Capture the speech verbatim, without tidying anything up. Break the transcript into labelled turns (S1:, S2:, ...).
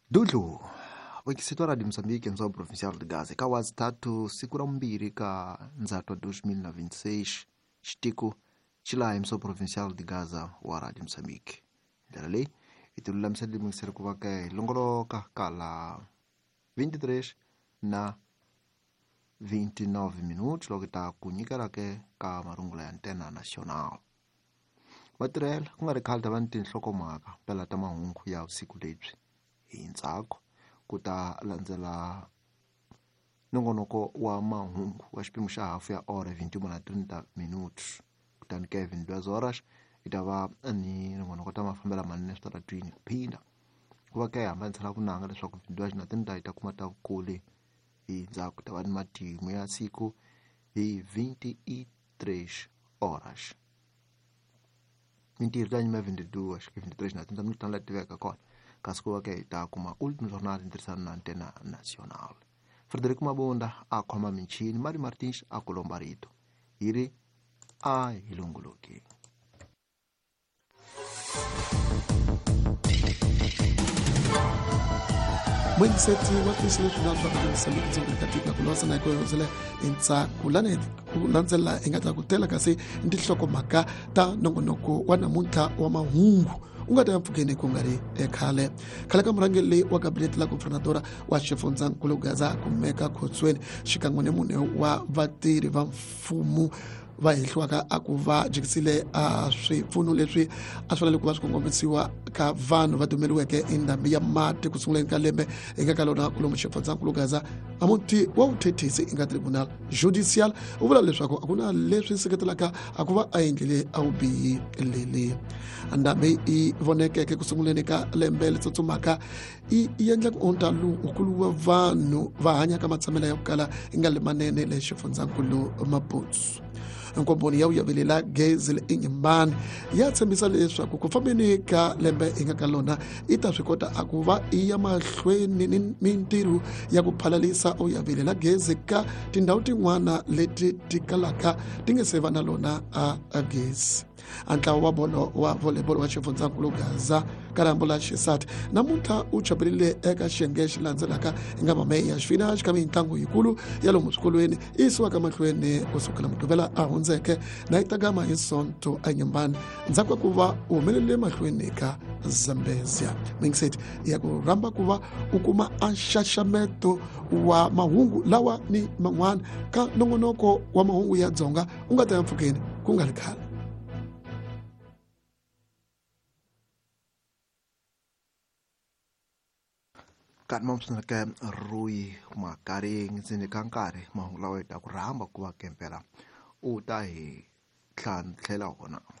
S1: Dudlu wakisitora Radio Moçambique nzo provincial de Gaza ka wazi tatu siku ra mbiri ka nzatwa dois mil e vinte e seis xitiku xilaha mso provincial de Gaza wa Radio Moçambique ndlela leyi hi ti lulamisela limingiseri ku va ka hi longoloka ka la vinte e três na vinte e nove minutos loko ta ku nyikelake ka marungula ya antena national matirhela ku nga ri khale ta va ni tinhlokomhaka pela ta mahungu ya vusiku lebyi hi ntsako ku ta landzela nongonoko wa mahungu wa xipimo xa hafu ya ora vinte e uma na trinta minutos kutani Kevin duas horas i ta va ni nongonoko ta mafambela manene switaratwini phinda ku va ka hi hambanisela ku nanga leswaku duas na trinta yi ta kuma ta vukule hi ndzhaku ta va ni matimu ya siku hi vinte e três horas mintirho ta nyima vinte e duas ke vinte e três na trinta minutos tan la tiveka kona kasi ku va ka hi ta kuma último jornal interessante na antena nacional. Frederico Mabunda a khoma michini, Mari Martins a kulomba rito hi ri a hi longoloki
S2: mwengiseti wa tisi leswi na swa Radio Moçambique ndzo ka tika ku losa na ku yozela intsa kulane ku landzela ingata ku tela kasi ndi hlokomhaka ta nongonoko wa namuntlha wa mahungu u nga ta mpfukeni ku nga ri ekhale khale ka murhangeli wa kabinete la guvernadora wa xifundzankulu Gaza kumeka khotsweni xikan'we ni mune wa vatirhi va mfumo va hehliwaka a ku va jikisile a swipfuno leswi a swi fanele ku va swi kongomisiwa ka vanhu va dumeliweke endhambi ya mati ku sunguleni ka lembe eka ka lona kulomu xifundzankulu Gaza a muti wa vuthethisi eka tribunal judicial u vula leswaku a ku na leswi seketelaka a ku va a endlile a vubihi leli ndhambi i vonekeke ku sunguleni ka lembe le tsutsumaka i endla ku onta ukulu wa vanhu va hanyaka matshamelo ya ku kala i nga le manene le xifundzankulu Maputo nkomboni ya uyavelela gezi le inyembani ya tshembisa leswaku ku fambeni ka lembe inga ka lona i ta swi kota a ku va i ya mahlweni ni mintirho ya ku phalalisa uyavelela gezi ka tindhawu tin'wana leti ti kalaka ti nga se va na lona a gezi antlawa wa bolo wa volleyball wa xifundzankulu Gaza karambula xisati namuntlha u chaperile eka xiyenge xi landzelaka i nga mameya xifina xi ka mitlangu yikulu ya lomu swikolweni i yisiwaka mahlweni kusukela muduvela a hundzeke na yi tagama hi sonto enyembani ndzhaku ku va u humelele mahlweni ka Zambezia mingiseti ya ku rhamba ku va u kuma a nxaxameto wa mahungu lawa ni man'wana ka nongonoko wa mahungu ya dzonga u nga ta ya mpfukeni ku nga ri khale
S1: kani mamsunake Rui Makaring ndzeni ka nkarhi mahungu lawa hi ta ku rhamba ku va kempela u ta hi tlhela wona